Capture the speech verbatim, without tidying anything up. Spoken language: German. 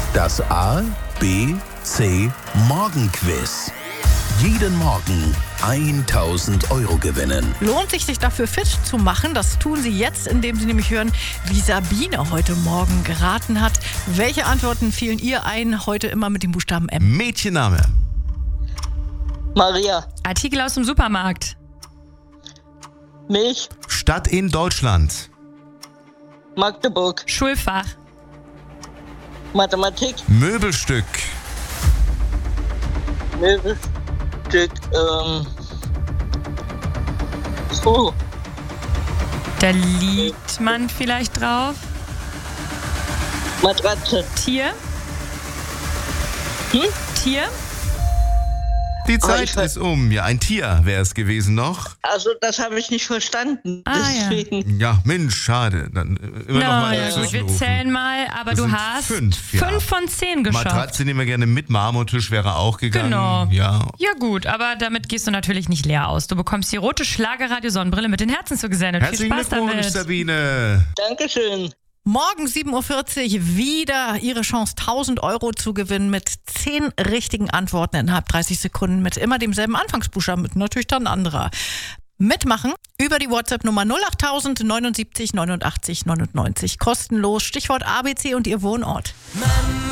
Das A, B, C Morgenquiz. Jeden Morgen tausend Euro gewinnen. Lohnt sich, sich dafür fit zu machen? Das tun Sie jetzt, indem Sie nämlich hören, wie Sabine heute Morgen geraten hat. Welche Antworten fielen ihr ein? Heute immer mit dem Buchstaben M. Mädchenname. Maria. Artikel aus dem Supermarkt. Milch. Stadt in Deutschland. Magdeburg. Schulfach. Mathematik. Möbelstück. Möbelstück. Ähm. So. Da liegt man vielleicht drauf. Matratze. Tier. Hm? Tier. Die Oh, Zeit ich ver- ist um. Ja, ein Tier wäre es gewesen noch. Also, das habe ich nicht verstanden. Ah, ja. Deswegen. Ja, Mensch, schade. Dann äh, immer noch Na mal ja, gut, wir zwischenrufen. zählen mal, aber Das du sind hast fünf, ja. fünf von zehn geschafft. Matratze nehmen wir gerne mit. Marmortisch wäre auch gegangen. Genau. Ja. Ja gut, aber damit gehst du natürlich nicht leer aus. Du bekommst die rote Schlagerradio-Sonnenbrille mit den Herzen zugesendet. Viel Herzlichen Spaß Glückwunsch, damit. Sabine. Dankeschön. Morgen sieben Uhr vierzig wieder Ihre Chance, tausend Euro zu gewinnen mit zehn richtigen Antworten innerhalb dreißig Sekunden mit immer demselben Anfangsbuchstaben, mit natürlich dann anderer. Mitmachen über die WhatsApp-Nummer null acht tausend neunundsiebzig neunundachtzig neunundneunzig. Kostenlos, Stichwort A B C und Ihr Wohnort.